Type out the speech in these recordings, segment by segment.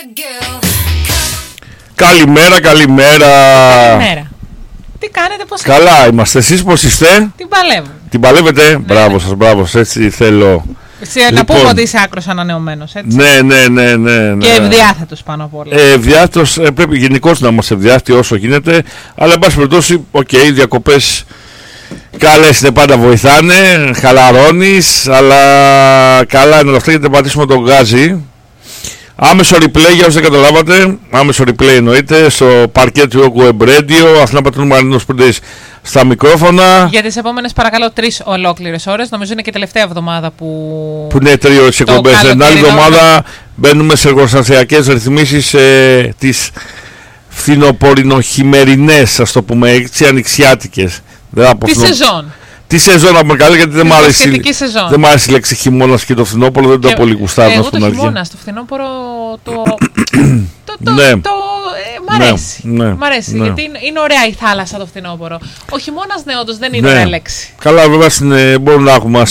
Καλημέρα. Καλημέρα. Τι κάνετε, πώς είστε? Καλά είμαστε, εσείς πώς είστε? Την παλεύετε? Ναι. Μπράβο σας, μπράβο σας, έτσι θέλω. Να πούμε ότι είσαι άκρος ανανεωμένος, έτσι. Ναι. Και ευδιάθετος πάνω απ' όλα. Ευδιάθετος, πρέπει γενικώς να είμαστε ευδιάθετοι όσο γίνεται. Αλλά εν πάση περιπτώσει, οι διακοπές καλές είναι, πάντα βοηθάνε. Χαλαρώνεις, αλλά καλά είναι όλα αυτά γιατί πατήσουμε τον γκάζι. Άμεσο replay, για όσοι δεν καταλάβατε, άμεσο replay εννοείται, στο παρκέ του Web Radio, Αθηνά Πατρινού Μαρινός Πούντες στα μικρόφωνα. Για τις επόμενες παρακαλώ 3 ολόκληρες ώρες, νομίζω είναι και η τελευταία εβδομάδα που είναι 3 ώρες εκπομπές. Την άλλη εβδομάδα μπαίνουμε σε εργοστασιακές ρυθμίσεις τις φθινοπορεινοχειμερινές, ας το πούμε έτσι, ανοιξιάτικες. Τη σεζόν να πούμε καλά, γιατί δεν μ' άρεσε η λέξη χειμώνας και το φθινόπωρο, δεν το πολύ γουστάρω. Εγώ το χειμώνας, το φθινόπωρο μ' αρέσει, γιατί είναι ωραία η θάλασσα το φθινόπωρο. Ο χειμώνας ναι, όντως δεν είναι ωραία λέξη. Καλά, βέβαια μπορούμε να έχουμε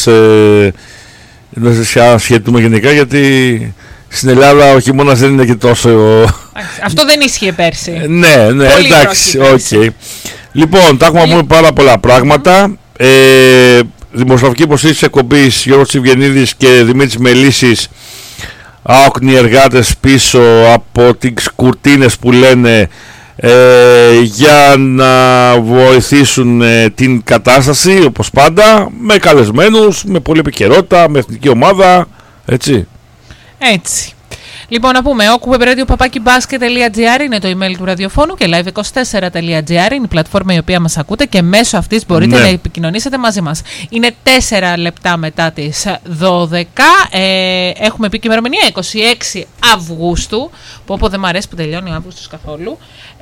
να σχετούμε γενικά, γιατί στην Ελλάδα ο χειμώνας δεν είναι και τόσο. Αυτό δεν ίσχυε πέρσι. Ναι, εντάξει, οκ. Λοιπόν, τα έχουμε πούμε πάρα πολλά πράγματα. Δημοσιογραφική υποστήριξη εκπομπής Γιώργος Τσιβγενίδης και Δημήτρης Μελίσης, άοκνοι εργάτες πίσω από τις κουρτίνες που λένε, για να βοηθήσουν την κατάσταση, όπως πάντα, με καλεσμένους, με πολλή επικαιρότητα, με εθνική ομάδα, έτσι. Λοιπόν, να πούμε, okuwebradio@basket.gr είναι το email του ραδιοφώνου και live24.gr είναι η πλατφόρμα η οποία μας ακούτε και μέσω αυτής μπορείτε να επικοινωνήσετε μαζί μας. Είναι 4 λεπτά μετά τις 12. Έχουμε πει και ημερομηνία 26 Αυγούστου, που όποτε δεν μου αρέσει που τελειώνει ο Αύγουστος καθόλου.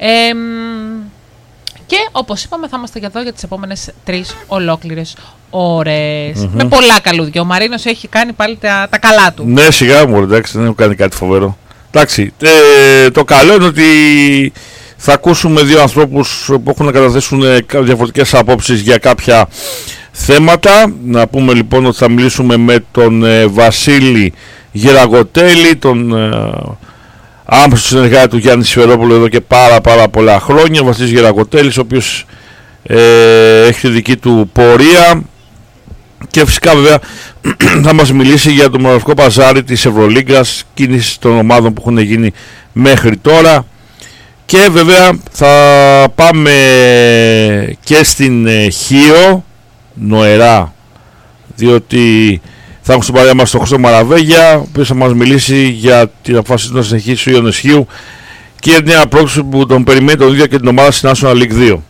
Και όπως είπαμε θα είμαστε εδώ για τις επόμενες 3 ολόκληρες ώρες. Με πολλά καλούδια. Ο Μαρίνος έχει κάνει πάλι τα καλά του. Ναι, σιγά μου, εντάξει, δεν έχω κάνει κάτι φοβερό. Εντάξει, το καλό είναι ότι θα ακούσουμε 2 ανθρώπους που έχουν να καταθέσουν διαφορετικές απόψεις για κάποια θέματα. Να πούμε λοιπόν ότι θα μιλήσουμε με τον Βασίλη Γεραγοτέλη, τον άμεσο συνεργάτη του Γιάννη Σιφερόπουλου εδώ και πάρα πολλά χρόνια. Ο Βασίλης Γεραγοτέλης, ο οποίος έχει τη δική του πορεία, και φυσικά βέβαια θα μας μιλήσει για το μοναδικό παζάρι της Ευρωλίγκας, κίνηση των ομάδων που έχουν γίνει μέχρι τώρα, και βέβαια θα πάμε και στην Χίο νοερά, διότι θα έχουμε στην παρέα μας τον Χρήστο Μαραβέγια, ο οποίος θα μας μιλήσει για την απόφαση του να συνεχίσει ο Ιωνες Χίου και για την νέα πρόκληση που τον περιμένει τον ίδιο και την ομάδα στη National League 2.